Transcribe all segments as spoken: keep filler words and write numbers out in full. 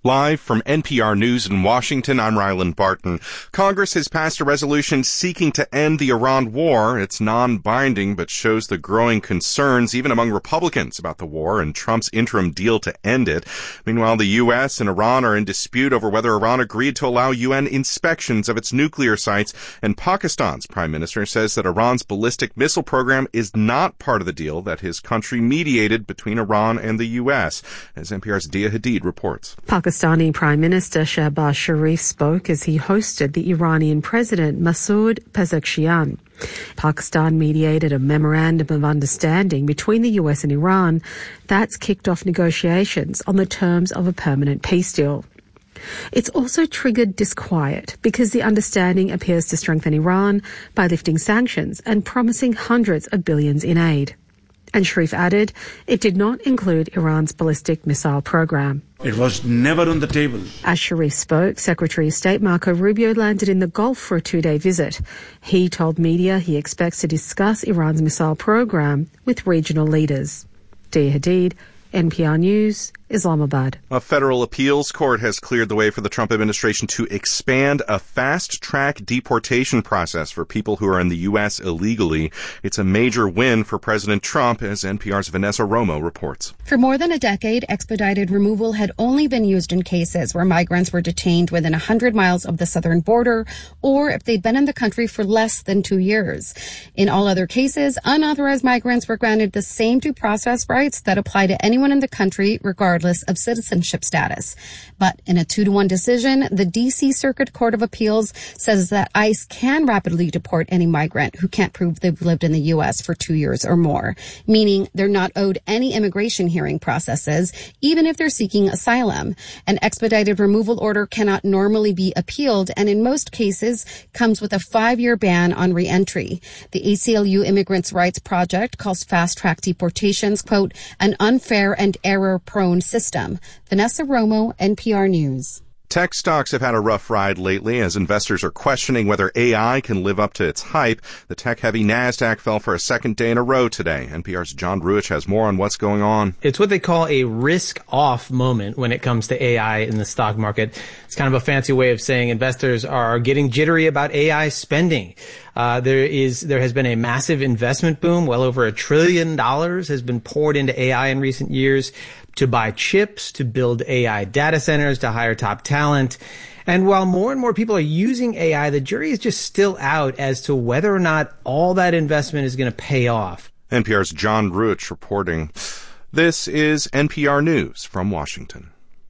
Live from N P R News in Washington, I'm Ryland Barton. Congress has passed a resolution seeking to end the Iran war. It's non-binding, but shows the growing concerns, even among Republicans, about the war and Trump's interim deal to end it. Meanwhile, the U S and Iran are in dispute over whether Iran agreed to allow U N inspections of its nuclear sites, and Pakistan's prime minister says that Iran's ballistic missile program is not part of the deal that his country mediated between Iran and the U S, as N P R's Dia Hadid reports. Pakistani Prime Minister Shehbaz Sharif spoke as he hosted the Iranian President Masoud Pezeshkian. Pakistan mediated a memorandum of understanding between the U S and Iran that's kicked off negotiations on the terms of a permanent peace deal. It's also triggered disquiet because the understanding appears to strengthen Iran by lifting sanctions and promising hundreds of billions in aid. And Sharif added it did not include Iran's ballistic missile program. It was never on the table. As Sharif spoke, Secretary of State Marco Rubio landed in the Gulf for a two-day visit. He told media he expects to discuss Iran's missile program with regional leaders. Dia Hadid, N P R News, Islamabad. A federal appeals court has cleared the way for the Trump administration to expand a fast-track deportation process for people who are in the U S illegally. It's a major win for President Trump, as N P R's Vanessa Romo reports. For more than a decade, expedited removal had only been used in cases where migrants were detained within one hundred miles of the southern border, or if they'd been in the country for less than two years. In all other cases, unauthorized migrants were granted the same due process rights that apply to anyone in the country, regardless of citizenship status. But in a two to one decision, the D C Circuit Court of Appeals says that ICE can rapidly deport any migrant who can't prove they've lived in the U S for two years or more, meaning they're not owed any immigration hearing processes, even if they're seeking asylum. An expedited removal order cannot normally be appealed, and in most cases comes with a five-year ban on reentry. The A C L U Immigrants' Rights Project calls fast-track deportations, quote, an unfair and error-prone system. Vanessa Romo, N P R News. Tech stocks have had a rough ride lately as investors are questioning whether A I can live up to its hype. The tech-heavy NASDAQ fell for a second day in a row today. N P R's John Ruich has more on what's going on. It's what they call a risk-off moment when it comes to A I in the stock market. It's kind of a fancy way of saying investors are getting jittery about A I spending. Uh, there is, there has been a massive investment boom. Well over a trillion dollars has been poured into A I in recent years to buy chips, to build A I data centers, to hire top talent. And while more and more people are using A I, the jury is just still out as to whether or not all that investment is going to pay off. N P R's John Ruich reporting. This is N P R News from Washington.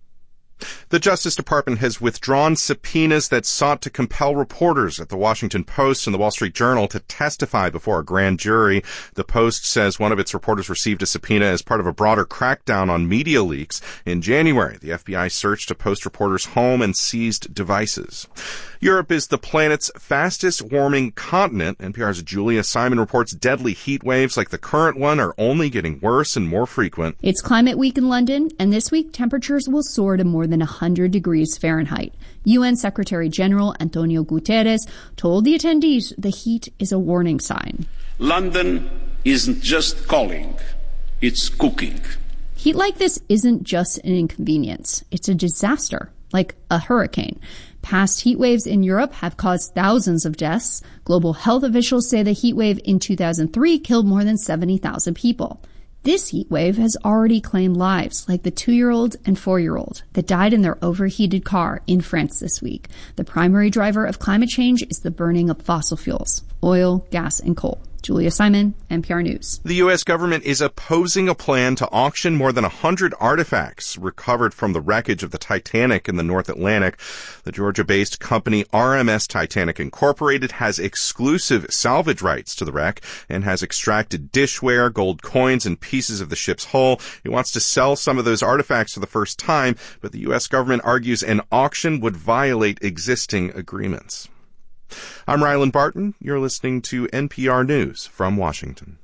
The Justice Department has withdrawn subpoenas that sought to compel reporters at the Washington Post and the Wall Street Journal to testify before a grand jury. The Post says one of its reporters received a subpoena as part of a broader crackdown on media leaks. In January, the F B I searched a Post reporter's home and seized devices. Europe is the planet's fastest warming continent. N P R's Julia Simon reports deadly heat waves like the current one are only getting worse and more frequent. It's Climate Week in London, and this week temperatures will soar to more than one hundred degrees Fahrenheit. U N Secretary General Antonio Guterres told the attendees the heat is a warning sign. London isn't just calling, it's cooking. Heat like this isn't just an inconvenience. It's a disaster, like a hurricane. Past heat waves in Europe have caused thousands of deaths. Global health officials say the heat wave in two thousand three killed more than seventy thousand people. This heat wave has already claimed lives, like the two-year-old and four-year-old that died in their overheated car in France this week. The primary driver of climate change is the burning of fossil fuels, oil, gas, and coal. Julia Simon, N P R News. The U S government is opposing a plan to auction more than one hundred artifacts recovered from the wreckage of the Titanic in the North Atlantic. The Georgia-based company R M S Titanic Incorporated has exclusive salvage rights to the wreck and has extracted dishware, gold coins, and pieces of the ship's hull. It wants to sell some of those artifacts for the first time, but the U S government argues an auction would violate existing agreements. I'm Ryland Barton. You're listening to N P R News from Washington.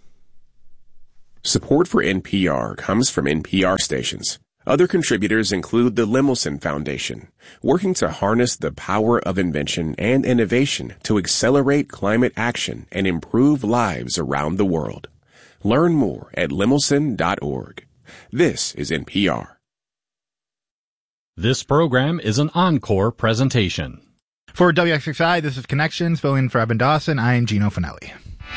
Support for N P R comes from N P R stations. Other contributors include the Lemelson Foundation, working to harness the power of invention and innovation to accelerate climate action and improve lives around the world. Learn more at lemelson dot org. This is N P R. This program is an encore presentation. For W X X I, this is Connections, filling in for Evan Dawson. I am Gino Finelli.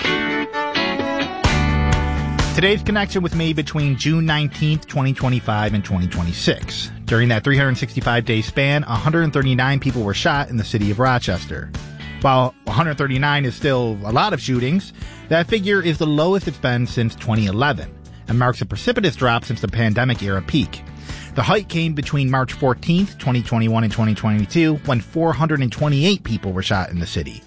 Today's connection with me between June nineteenth, twenty twenty-five and twenty twenty-six. During that three hundred sixty-five day span, one hundred thirty-nine people were shot in the city of Rochester. While one hundred thirty-nine is still a lot of shootings, that figure is the lowest it's been since twenty eleven and marks a precipitous drop since the pandemic era peak. The hike came between March fourteenth, twenty twenty-one and twenty twenty-two, when four hundred twenty-eight people were shot in the city.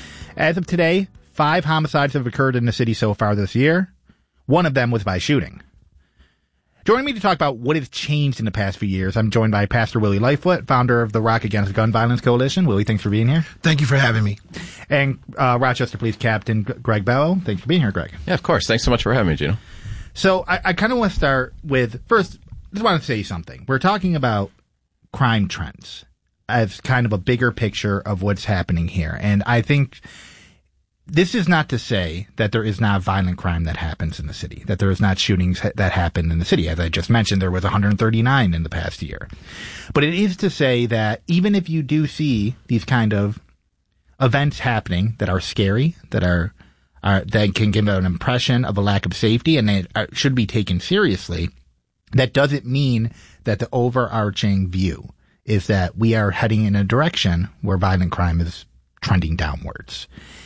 As of today, five homicides have occurred in the city so far this year. One of them was by shooting. Joining me to talk about what has changed in the past few years, I'm joined by Pastor Willie Lightfoot, founder of the Rock Against Gun Violence Coalition. Willie, thanks for being here. Thank you for having me. And uh, Rochester Police Captain Greg Bello. Thanks for being here, Greg. Yeah, of course. Thanks so much for having me, Gino. So I, I kind of want to start with, first, I just want to say something. We're talking about crime trends as kind of a bigger picture of what's happening here. And I think this is not to say that there is not violent crime that happens in the city, that there is not shootings that happen in the city. As I just mentioned, there was one hundred thirty-nine in the past year. But it is to say that even if you do see these kind of events happening that are scary, that are, are that can give an impression of a lack of safety and that are, should be taken seriously, that doesn't mean that the overarching view is that we are heading in a direction where violent crime is trending downwards.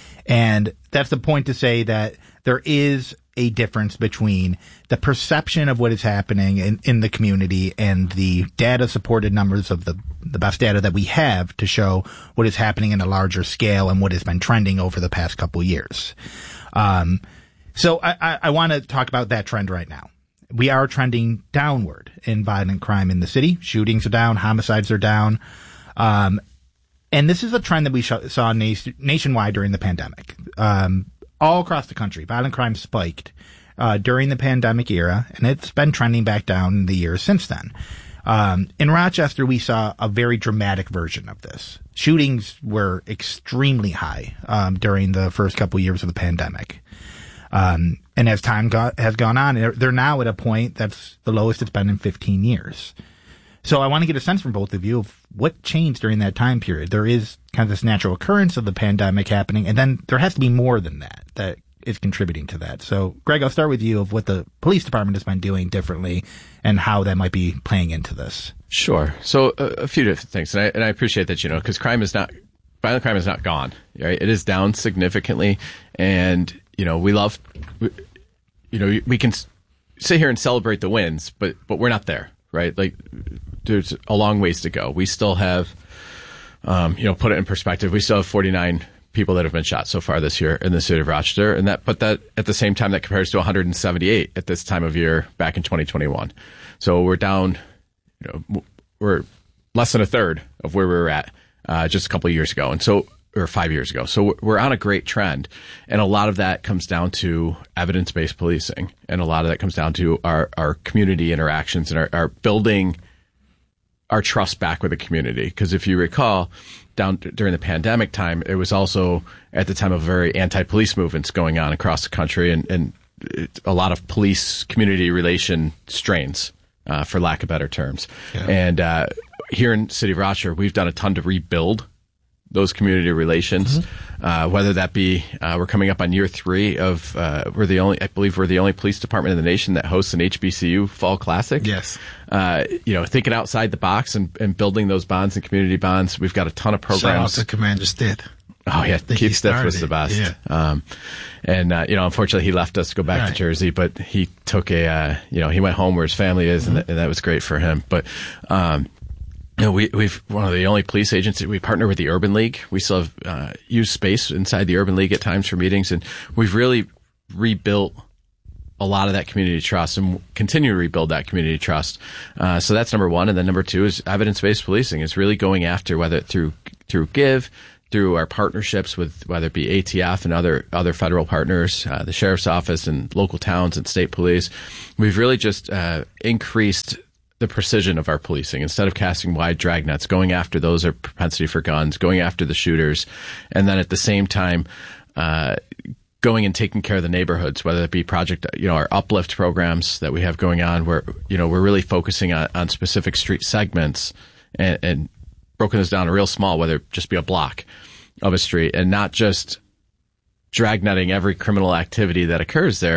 And that's the point to say that there is a difference between the perception of what is happening in, in the community and the data-supported numbers of the, the best data that we have to show what is happening in a larger scale and what has been trending over the past couple years. Um, so I, I, I want to talk about that trend right now. We are trending downward in violent crime in the city. Shootings are down, homicides are down. Um, And this is a trend that we sh- saw nation- nationwide during the pandemic. Um, all across the country, violent crime spiked uh, during the pandemic era, and it's been trending back down in the years since then. Um, in Rochester, we saw a very dramatic version of this. Shootings were extremely high um, during the first couple years of the pandemic. Um, and as time got, has gone on, they're, they're now at a point that's the lowest it's been in fifteen years. So I want to get a sense from both of you of what changed during that time period. There is kind of this natural occurrence of the pandemic happening, and then there has to be more than that that is contributing to that. So, Greg, I'll start with you of what the police department has been doing differently and how that might be playing into this. Sure. So uh, a few different things, and I, and I appreciate that, you know, because crime is not, violent crime is not gone, right? It is down significantly, and, you know, we love, we, you know, we can sit here and celebrate the wins, but but we're not there, right? Like, there's a long ways to go. We still have, um, you know, put it in perspective, we still have forty-nine people that have been shot so far this year in the city of Rochester. And that, but that at the same time, that compares to one hundred seventy-eight at this time of year back in twenty twenty-one. So we're down, you know, we're less than a third of where we were at, uh, just a couple of years ago. And so, or five years ago. So we're on a great trend. And a lot of that comes down to evidence-based policing. And a lot of that comes down to our, our community interactions and our, our building our trust back with the community. Because if you recall, down during the pandemic time, it was also at the time of very anti-police movements going on across the country, and, and it, a lot of police community relation strains, uh, for lack of better terms. Yeah. And uh, here in the city of Rochester, we've done a ton to rebuild those community relations, mm-hmm. uh, whether that be, uh, we're coming up on year three of, uh, we're the only, I believe we're the only police department in the nation that hosts an H B C U Fall Classic. Yes. Uh, you know, thinking outside the box and, and building those bonds and community bonds. We've got a ton of programs. Shout out to Commander Stitt. Oh yeah, Keith Stitt was the best. Yeah. Um, and, uh, you know, unfortunately he left us to go back right. to Jersey, but he took a, uh, you know, he went home where his family is, mm-hmm. and, th- and that was great for him. But, um, You know, we, we've one of the only police agencies. We partner with the Urban League. We still have uh, used space inside the Urban League at times for meetings, and we've really rebuilt a lot of that community trust and continue to rebuild that community trust. Uh, so that's number one, and then number two is evidence-based policing. Is really going after whether through through GIVE, through our partnerships with whether it be A T F and other other federal partners, uh, the sheriff's office and local towns and state police. We've really just uh, increased the precision of our policing. Instead of casting wide drag nets, going after those are propensity for guns, going after the shooters, and then at the same time, uh, going and taking care of the neighborhoods, whether it be project, you know, our uplift programs that we have going on, where, you know, we're really focusing on, on specific street segments and, and broken this down to real small, whether it just be a block of a street, and not just dragnetting every criminal activity that occurs there.